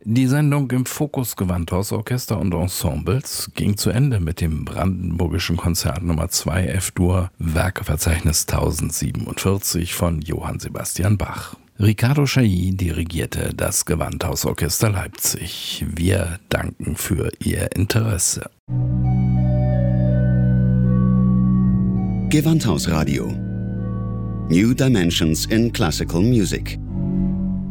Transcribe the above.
Die Sendung im Fokus Gewandhausorchester und Ensembles ging zu Ende mit dem Brandenburgischen Konzert Nummer 2 F-Dur, Werkeverzeichnis 1047 von Johann Sebastian Bach. Riccardo Chailly dirigierte das Gewandhausorchester Leipzig. Wir danken für Ihr Interesse. Gewandhausradio. New Dimensions in Classical Music.